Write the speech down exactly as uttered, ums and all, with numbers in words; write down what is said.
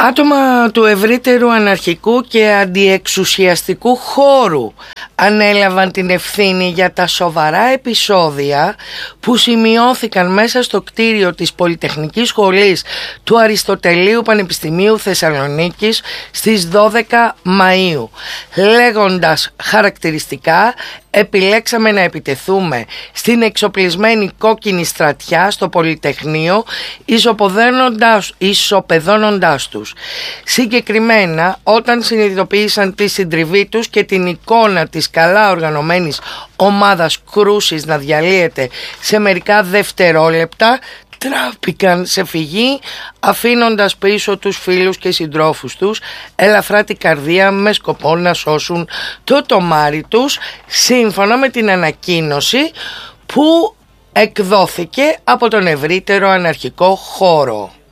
Άτομα του ευρύτερου αναρχικού και αντιεξουσιαστικού χώρου ανέλαβαν την ευθύνη για τα σοβαρά επεισόδια που σημειώθηκαν μέσα στο κτίριο της Πολυτεχνικής Σχολής του Αριστοτελείου Πανεπιστημίου Θεσσαλονίκης στις δώδεκα Μαΐου, λέγοντας χαρακτηριστικά: επιλέξαμε να επιτεθούμε στην εξοπλισμένη κόκκινη στρατιά στο Πολυτεχνείο, ισοπεδώνοντας, ισοπεδώνοντας τους. Συγκεκριμένα, όταν συνειδητοποίησαν τη συντριβή τους και την εικόνα της καλά οργανωμένης ομάδας κρούσης να διαλύεται σε μερικά δευτερόλεπτα, τράπηκαν σε φυγή, αφήνοντας πίσω τους φίλους και συντρόφους τους, ελαφρά την καρδία, με σκοπό να σώσουν το τομάρι τους, σύμφωνα με την ανακοίνωση που εκδόθηκε από τον ευρύτερο αναρχικό χώρο.